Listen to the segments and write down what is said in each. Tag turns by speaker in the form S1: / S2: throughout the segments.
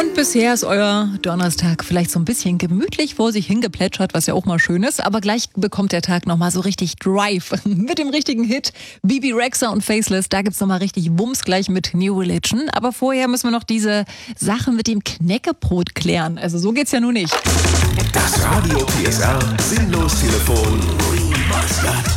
S1: Und bisher ist euer Donnerstag vielleicht so ein bisschen gemütlich vor sich hingeplätschert, was ja auch mal schön ist. Aber gleich bekommt der Tag nochmal so richtig Drive mit dem richtigen Hit. Bebe Rexha und Faceless, da gibt's nochmal richtig Wumms gleich mit New Religion. Aber vorher müssen wir noch diese Sache mit dem Knäckebrot klären. Also so geht's ja nun nicht.
S2: Das Radio PSR Sinnlos-Telefon Remastered.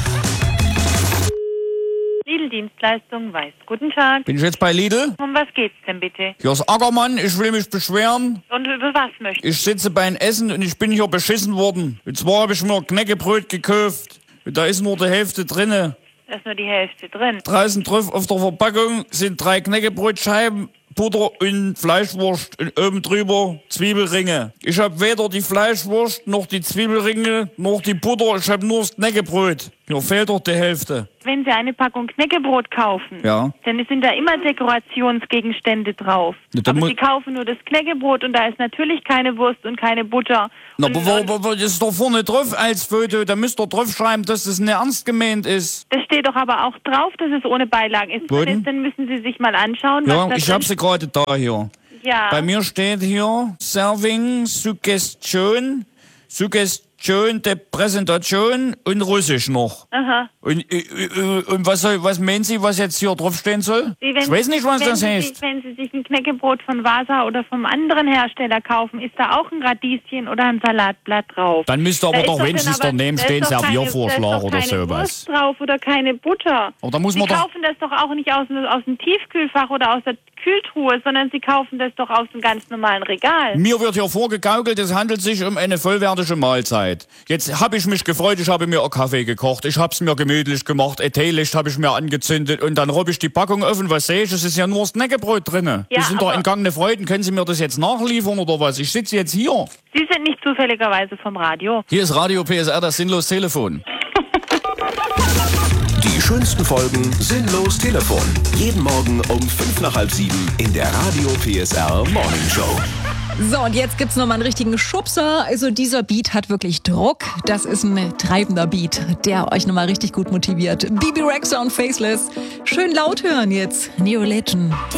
S3: Lidl-Dienstleistung weiß. Guten Tag.
S4: Bin ich jetzt bei Lidl?
S3: Um was geht's denn bitte?
S4: Hier ist Ackermann, ich will mich beschweren.
S3: Und über was möchten?
S4: Ich sitze beim Essen und ich bin hier beschissen worden. Und zwar habe ich mir Knäckebrot gekauft. Und da ist nur die Hälfte drinne.
S3: Da ist nur die Hälfte drin.
S4: Draußen drauf auf der Verpackung sind 3 Knäckebrotscheiben, Butter und Fleischwurst und oben drüber Zwiebelringe. Ich habe weder die Fleischwurst, noch die Zwiebelringe, noch die Butter. Ich habe nur das Knäckebrot. Hier fehlt doch die Hälfte.
S3: Wenn Sie eine Packung Knäckebrot kaufen,
S4: Ja.
S3: dann sind da immer Dekorationsgegenstände drauf.
S4: Ja, dann
S3: Aber Sie kaufen nur das Knäckebrot und da ist natürlich keine Wurst und keine Butter.
S4: Na,
S3: Und
S4: aber das ist doch vorne drauf als Foto. Da müsst ihr drauf schreiben, dass das nicht ernst gemeint ist.
S3: das steht doch aber auch drauf, dass es ohne Beilagen ist.
S4: Wo denn?
S3: Dann müssen Sie sich mal anschauen, was
S4: Ja,
S3: da
S4: ich
S3: drin
S4: habe sie gerade da hier.
S3: Ja.
S4: Bei mir steht hier Serving, Suggestion der Präsentation und Russisch noch.
S3: Aha.
S4: Und was meinen Sie, was jetzt hier draufstehen soll? Ich weiß nicht, was das heißt.
S3: Wenn Sie sich ein Knäckebrot von Vasa oder vom anderen Hersteller kaufen, ist da auch ein Radieschen oder ein Salatblatt drauf.
S4: Dann müsste aber doch wenigstens daneben stehen Serviervorschlag oder
S3: sowas. Da ist keine
S4: sowas.
S3: Wurst drauf oder keine Butter.
S4: Aber da muss
S3: Sie
S4: man doch...
S3: kaufen das doch auch nicht aus dem Tiefkühlfach oder aus der Kühltruhe, sondern Sie kaufen das doch aus dem ganz normalen Regal.
S4: Mir wird hier vorgegaukelt, es handelt sich um eine vollwertige Mahlzeit. Jetzt habe ich mich gefreut, ich habe mir einen Kaffee gekocht, ich habe es mir gemütlich gemacht, ein Teelicht habe ich mir angezündet und dann robb ich die Packung offen, was sehe ich? Es ist ja nur das Knäckebrot drin.
S3: Ja,
S4: das sind doch entgangene Freuden, können Sie mir das jetzt nachliefern oder was? Ich sitze jetzt hier.
S3: Sie sind nicht zufälligerweise vom Radio.
S4: Hier ist Radio PSR, das Sinnlos-Telefon.
S2: Die schönsten Folgen Sinnlos Telefon. Jeden Morgen um 6:55 in der Radio PSR Morning Show.
S1: So, und jetzt gibt's nochmal einen richtigen Schubser. Also dieser Beat hat wirklich Druck. Das ist ein treibender Beat, der euch nochmal richtig gut motiviert. Bebe Rexha und Faceless. Schön laut hören jetzt. New Religion.